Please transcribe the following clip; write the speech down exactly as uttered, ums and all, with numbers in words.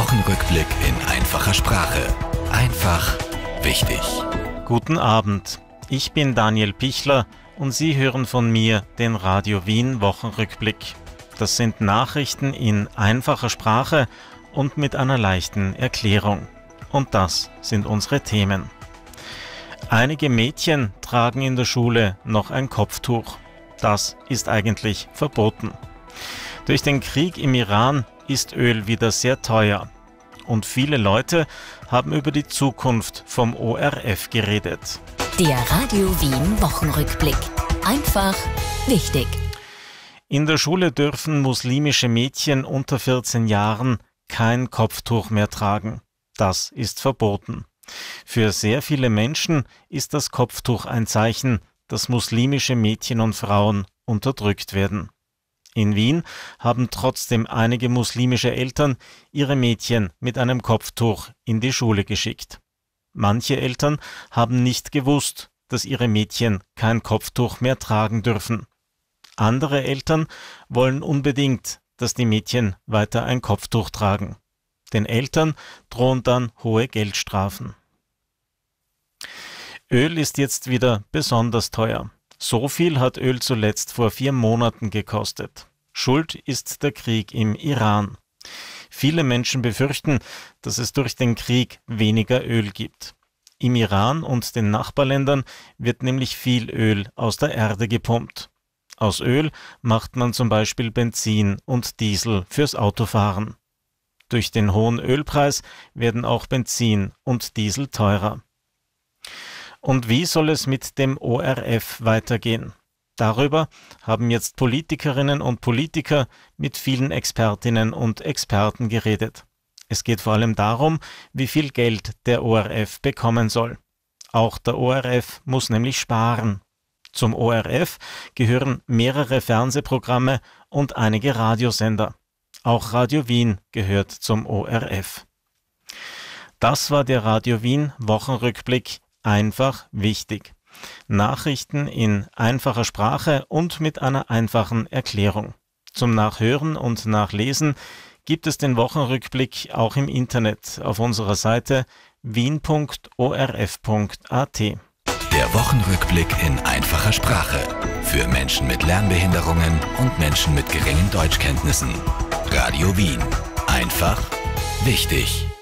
Wochenrückblick in einfacher Sprache. Einfach wichtig. Guten Abend, ich bin Daniel Pichler und Sie hören von mir den Radio Wien Wochenrückblick. Das sind Nachrichten in einfacher Sprache und mit einer leichten Erklärung. Und das sind unsere Themen. Einige Mädchen tragen in der Schule noch ein Kopftuch. Das ist eigentlich verboten. Durch den Krieg im Iran ist Öl wieder sehr teuer. Und viele Leute haben über die Zukunft vom O R F geredet. Der Radio Wien Wochenrückblick. Einfach wichtig. In der Schule dürfen muslimische Mädchen unter vierzehn Jahren kein Kopftuch mehr tragen. Das ist verboten. Für sehr viele Menschen ist das Kopftuch ein Zeichen, dass muslimische Mädchen und Frauen unterdrückt werden. In Wien haben trotzdem einige muslimische Eltern ihre Mädchen mit einem Kopftuch in die Schule geschickt. Manche Eltern haben nicht gewusst, dass ihre Mädchen kein Kopftuch mehr tragen dürfen. Andere Eltern wollen unbedingt, dass die Mädchen weiter ein Kopftuch tragen. Den Eltern drohen dann hohe Geldstrafen. Öl ist jetzt wieder besonders teuer. So viel hat Öl zuletzt vor vier Monaten gekostet. Schuld ist der Krieg im Iran. Viele Menschen befürchten, dass es durch den Krieg weniger Öl gibt. Im Iran und den Nachbarländern wird nämlich viel Öl aus der Erde gepumpt. Aus Öl macht man zum Beispiel Benzin und Diesel fürs Autofahren. Durch den hohen Ölpreis werden auch Benzin und Diesel teurer. Und wie soll es mit dem O R F weitergehen? Darüber haben jetzt Politikerinnen und Politiker mit vielen Expertinnen und Experten geredet. Es geht vor allem darum, wie viel Geld der O R F bekommen soll. Auch der O R F muss nämlich sparen. Zum O R F gehören mehrere Fernsehprogramme und einige Radiosender. Auch Radio Wien gehört zum O R F. Das war der Radio Wien Wochenrückblick. Einfach wichtig. Nachrichten in einfacher Sprache und mit einer einfachen Erklärung. Zum Nachhören und Nachlesen gibt es den Wochenrückblick auch im Internet auf unserer Seite wien punkt o r f punkt a t. Der Wochenrückblick in einfacher Sprache. Für Menschen mit Lernbehinderungen und Menschen mit geringen Deutschkenntnissen. Radio Wien. Einfach wichtig.